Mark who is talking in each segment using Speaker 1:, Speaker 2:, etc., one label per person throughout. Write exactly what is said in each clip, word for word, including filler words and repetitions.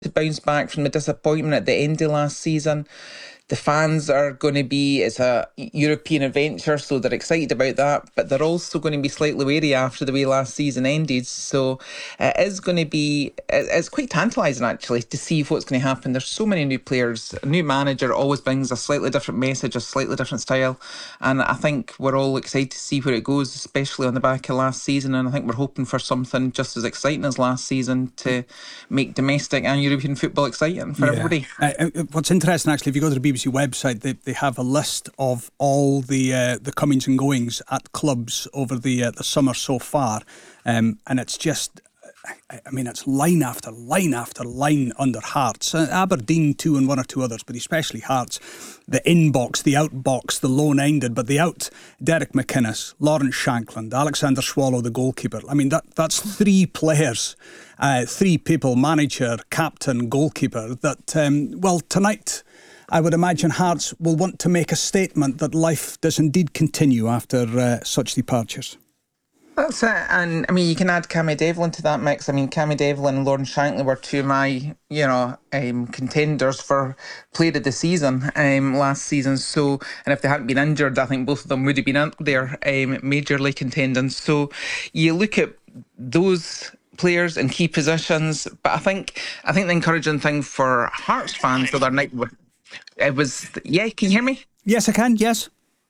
Speaker 1: to bounce back from the disappointment at the end of last season. The fans are going to be, it's a European adventure, so they're excited about that, but they're also going to be slightly wary after the way last season ended. So it is going to be, it's quite tantalising actually to see what's going to happen. There's so many new players. A new manager always brings a slightly different message, a slightly different style. And I think we're all excited to see where it goes, especially on the back of last season. And I think we're hoping for something just as exciting as last season to make domestic and European football exciting for yeah. everybody.
Speaker 2: Uh, what's interesting actually, if you go to the B B C website, they, they have a list of all the uh, the comings and goings at clubs over the uh, the summer so far, um, and it's just, I, I mean, it's line after line after line under Hearts, uh, Aberdeen too, and one or two others, but especially Hearts. The in-box, the out-box, the lone-ended, but the out, Derek McInnes, Lawrence Shankland, Alexander Swallow, the goalkeeper. I mean, that that's three players, uh, three people, manager, captain, goalkeeper, that, um, well, tonight I would imagine Hearts will want to make a statement that life does indeed continue after uh, such departures.
Speaker 1: That's it. And I mean, you can add Cammy Devlin to that mix. I mean, Cammy Devlin and Lawrence Shankland were two of my, you know, um, contenders for player of the season um, last season. So, and if they hadn't been injured, I think both of them would have been out there um, majorly contending. So you look at those players in key positions, but I think I think the encouraging thing for Hearts fans the other night was, it was, yeah, can you hear me?
Speaker 2: Yes, I can, yes.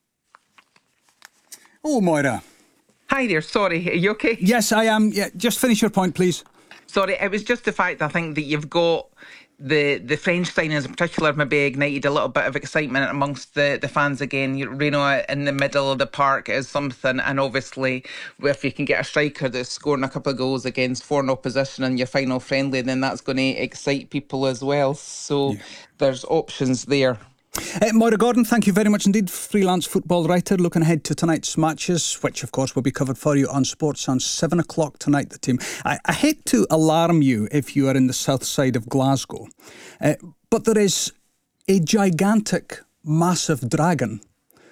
Speaker 2: Oh, Moira.
Speaker 1: Hi there, sorry, are you okay?
Speaker 2: Yes, I am. Yeah, just finish your point, please.
Speaker 1: Sorry, it was just the fact I think that you've got the the French signings in particular maybe ignited a little bit of excitement amongst the, the fans again. You Reno in the middle of the park is something, and obviously if you can get a striker that's scoring a couple of goals against foreign opposition in your final friendly, then that's going to excite people as well. So yeah. There's options there.
Speaker 2: Uh, Moira Gordon, thank you very much indeed. Freelance football writer, looking ahead to tonight's matches, which of course will be covered for you on Sports on seven o'clock tonight, the team. I, I hate to alarm you if you are in the south side of Glasgow, uh, but there is a gigantic, massive dragon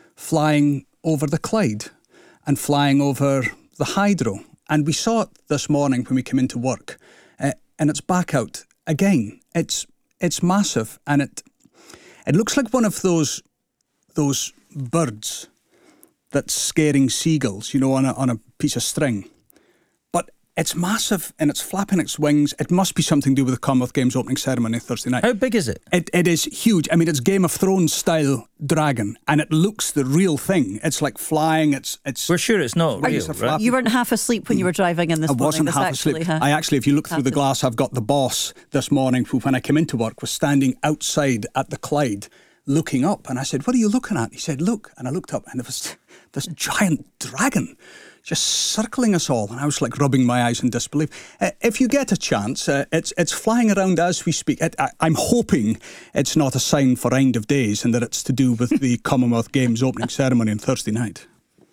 Speaker 2: flying over the Clyde and flying over the Hydro. And we saw it this morning when we came into work, uh, and it's back out again. It's it's massive, and it It looks like one of those those birds that's scaring seagulls, you know, on a, on a piece of string. But it's massive and it's flapping its wings. It must be something to do with the Commonwealth Games opening ceremony Thursday night.
Speaker 3: How big is it?
Speaker 2: It It is huge. I mean, it's Game of Thrones style dragon, and it looks the real thing. It's like flying. It's it's.
Speaker 3: We're sure it's not real, right?
Speaker 4: You weren't half asleep when you were driving in this
Speaker 2: I
Speaker 4: morning.
Speaker 2: wasn't
Speaker 4: this
Speaker 2: half
Speaker 4: actually,
Speaker 2: asleep.
Speaker 4: huh?
Speaker 2: I actually, if you look through the glass, I've got the boss this morning who, when I came into work, was standing outside at the Clyde, looking up, and I said, "What are you looking at?" He said, "Look," and I looked up, and there was this giant dragon just circling us all, and I was like rubbing my eyes in disbelief. Uh, if you get a chance, uh, it's it's flying around as we speak. It, I, I'm hoping it's not a sign for end of days and that it's to do with the Commonwealth Games opening ceremony on Thursday night.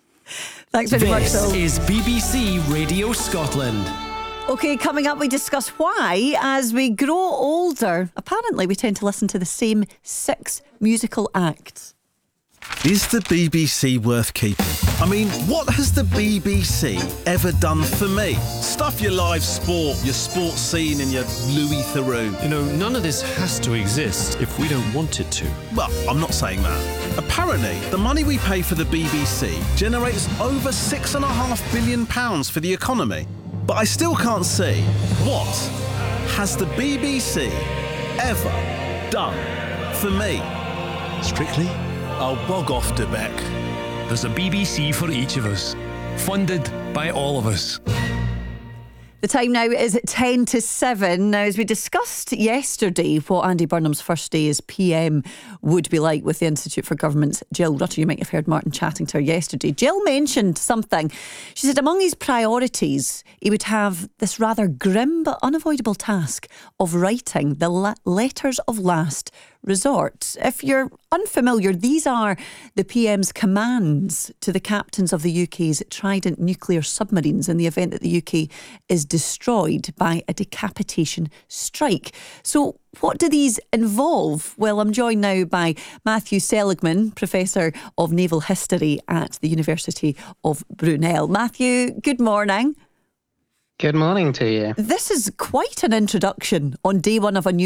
Speaker 4: Thanks very much, Phil.
Speaker 5: This is B B C Radio Scotland.
Speaker 4: OK, coming up, we discuss why, as we grow older, apparently we tend to listen to the same six musical acts.
Speaker 6: Is the B B C worth keeping? I mean, what has the B B C ever done for me? Stuff your live sport, your sports scene and your Louis Theroux.
Speaker 7: You know, none of this has to exist if we don't want it to.
Speaker 6: Well, I'm not saying that. Apparently, the money we pay for the B B C generates over six and a half billion pounds for the economy. But I still can't see, what has the B B C ever done for me?
Speaker 7: Strictly,
Speaker 6: I'll bog off to Beck.
Speaker 7: There's a B B C for each of us, funded by all of us.
Speaker 4: The time now is at ten to seven. Now, as we discussed yesterday, what Andy Burnham's first day as P M would be like with the Institute for Government's Jill Rutter. You might have heard Martin chatting to her yesterday. Jill mentioned something. She said among his priorities, he would have this rather grim but unavoidable task of writing the la- letters of last resort. If you're unfamiliar, these are the P M's commands to the captains of the U K's Trident nuclear submarines in the event that the U K is destroyed by a decapitation strike. So what do these involve? Well, I'm joined now by Matthew Seligman, Professor of Naval History at the University of Brunel. Matthew, good morning.
Speaker 8: Good morning to you.
Speaker 4: This is quite an introduction on day one of a new